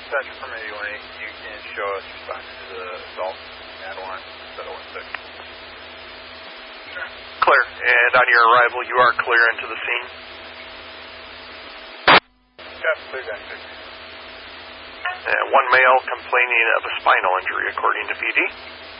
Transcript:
Dispatcher from 81, you can show us response to the assault at 716. Clear. And on your arrival, you are clear into the scene? Yes, clear back 6. One male complaining of a spinal injury, according to PD.